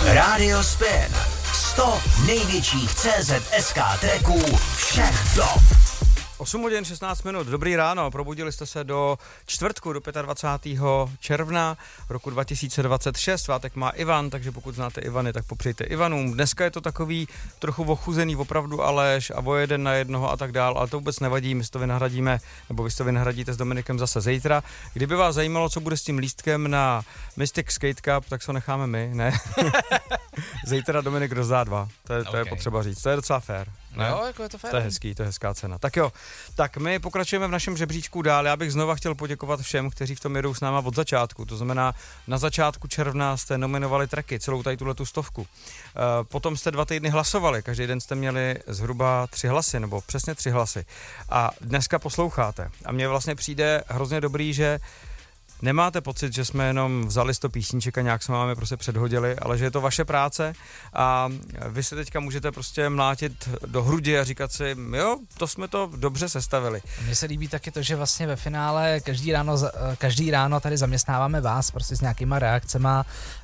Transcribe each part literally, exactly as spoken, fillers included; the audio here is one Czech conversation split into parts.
Radio Spin. sto největších C Z S K tracků všech dob. osm hodin šestnáct minut, dobrý ráno, probudili jste se do čtvrtku, do dvacátého pátého června roku dva tisíce dvacet šest, svátek má Ivan, takže pokud znáte Ivany, tak popřejte Ivanům. Dneska je to takový trochu ochuzený opravdu Aleš a o jeden na jednoho a tak dál, ale to vůbec nevadí, my si to vynahradíme, nebo vy si to vynahradíte s Dominikem zase zítra. Kdyby vás zajímalo, co bude s tím lístkem na Mystic Skate Cup, tak se ho necháme my, ne? Zítra Dominik rozdá dva, to je, to okay. je potřeba říct, to je docela fér. Ne? Jo, jako je to fér. To je hezký, to je hezká cena. Tak jo, tak my pokračujeme v našem žebříčku dál. Já bych znova chtěl poděkovat všem, kteří v tom jedou s náma od začátku. To znamená, na začátku června jste nominovali tracky, celou tady tuhletu stovku. Uh, potom jste dva týdny hlasovali, každý den jste měli zhruba tři hlasy, nebo přesně tři hlasy. A dneska posloucháte. A mně vlastně přijde hrozně dobrý, že nemáte pocit, že jsme jenom vzali sto písniček a nějak jsme máme prostě předhodili, ale že je to vaše práce a vy se teďka můžete prostě mlátit do hrudi a říkat si, jo, to jsme to dobře sestavili. Mně se líbí taky to, že vlastně ve finále každý ráno, každý ráno tady zaměstnáváme vás prostě s nějakýma reakcema,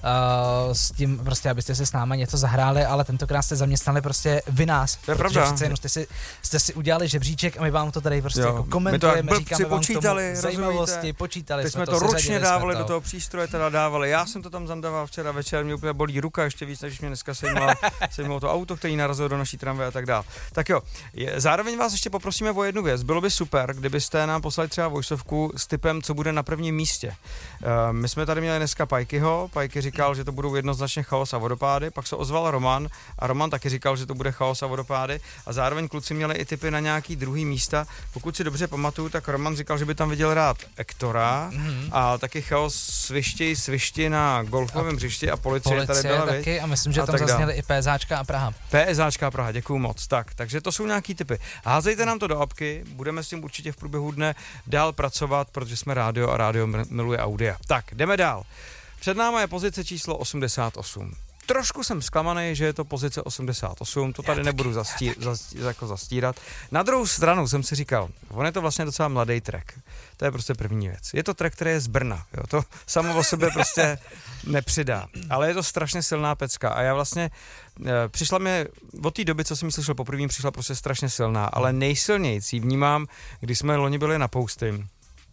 uh, s tím prostě, abyste si s náma něco zahráli, ale tentokrát jste zaměstnali prostě vy nás. To je pravda. Přece jenom jste si, jste si udělali žebříček a my vám to tady prostě jo, jako komentujeme, říkáme vám počítali, tomu zajímavosti, počítali jsme to. Ručně dávali do toho přístroje, teda dávali. Já jsem to tam zandával včera večer, mě úplně bolí ruka ještě víc, než mě dneska sejmalo, sejmalo to auto, který narazilo do naší tramvaje a tak dále. Tak jo, je, zároveň vás ještě poprosíme o jednu věc. Bylo by super, kdybyste nám poslali třeba voiceovku s tipem, co bude na prvním místě. Uh, my jsme tady měli dneska Pajkyho, Pajky říkal, že to budou jednoznačně Chaos a vodopády, pak se ozval Roman a Roman taky říkal, že to bude Chaos a vodopády a zároveň kluci měli i tipy na nějaký druhý místa. Pokud si dobře pamatuju, tak Roman říkal, že by tam viděl rád Ektora mm-hmm. a taky Chaos svišti, svišti na golfovém hřišti a policie, policie tady byla, taky a myslím, že a tam zazněly i PSáčka a Praha. PSáčka a Praha, děkuju moc. Tak, takže to jsou nějaký tipy. Házejte nám to do apky, budeme s tím určitě v průběhu dne dál pracovat, protože jsme rádio a rádio miluje audia. Tak, jdeme dál. Před náma je pozice číslo osmdesát osm. Trošku jsem zklamaný, že je to pozice osmdesát osm, to tady já nebudu taky, zastí, zastí, jako zastírat. Na druhou stranu jsem si říkal, on je to vlastně docela mladý track. To je prostě první věc. Je to track, který je z Brna, jo? To samo o sobě prostě nepřidá. Ale je to strašně silná pecka a já vlastně, e, přišla mi, od té doby, co jsem ji slyšel poprvé, přišla prostě strašně silná, ale nejsilnější vnímám, když jsme loni byli na Pousty.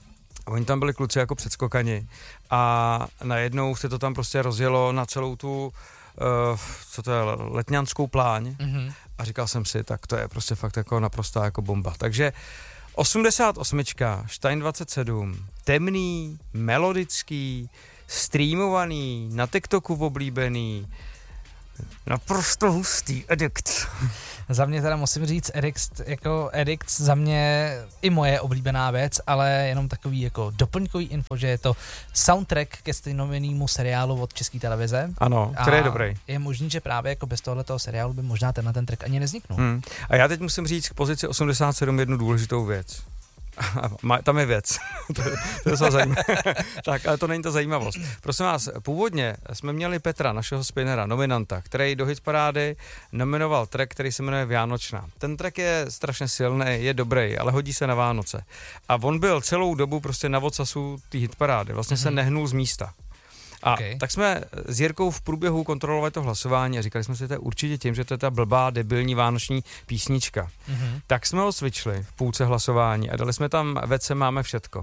Oni tam byli kluci jako předskokani a najednou se to tam prostě rozjelo na celou tu Uh, co to je, letňanskou pláň mm-hmm. a říkal jsem si, tak to je prostě fakt jako naprostá jako bomba. Takže osmdesát osm, Stein dvacet sedm, temný, melodický, streamovaný, na TikToku oblíbený, naprosto hustý, Edict. Za mě teda musím říct, Edict, jako Edict za mě i moje oblíbená věc, ale jenom takový jako doplňkový info, že je to soundtrack ke stejnojmennému seriálu od České televize. Ano, který je dobrý. Je možný, že právě jako bez tohoto seriálu by možná tenhle ten track ani nevzniknul. Hmm. A já teď musím říct k pozici osmdesát sedm jednu důležitou věc. Tam je věc. to, to je docela zajímavé. Tak, ale to není to zajímavost. Prosím vás, původně jsme měli Petra, našeho spinnera, nominanta, který do hitparády nominoval track, který se jmenuje Vánočná. Ten track je strašně silný, je dobrý, ale hodí se na Vánoce. A on byl celou dobu prostě na vocasu té hitparády. Vlastně mm-hmm. se nehnul z místa. A okay. tak jsme s Jirkou v průběhu kontrolovali to hlasování a říkali jsme si, že to je určitě tím, že to je ta blbá, debilní vánoční písnička. Mm-hmm. Tak jsme ho switchli v půlce hlasování a dali jsme tam Vece máme všetko.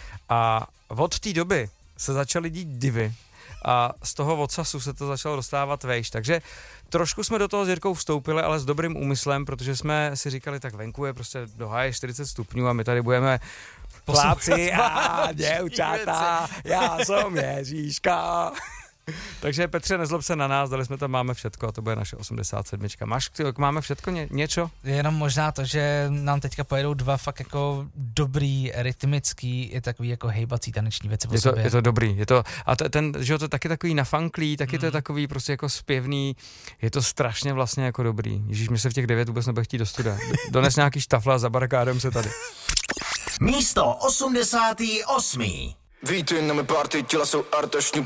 A od té doby se začaly dít divy a z toho odsasu se to začalo dostávat vejš. Takže trošku jsme do toho s Jirkou vstoupili, ale s dobrým úmyslem, protože jsme si říkali, tak venku je prostě do háje čtyřicet stupňů a my tady budeme Pláci a děvčata, já jsem Ježíška. Takže Petře, nezlob se na nás, dali jsme tam Máme všetko a to bude naše osmdesát sedm. Máš k Máme všetko ně, něco? Jenom možná to, že nám teďka pojedou dva fakt jako dobrý, rytmický, i takový jako hejbací taneční věci po je to, sobě. Je to dobrý, je to, a to, ten, že to je taky takový nafanklý, taky mm. to je takový prostě jako zpěvný, je to strašně vlastně jako dobrý. Ježíš, mi se v těch devět vůbec nebude chtít do studia. Dones nějaký štafla, za barakádem se tady. Místo osmdesát osm. Vítej na mé party, těla jsou artašní.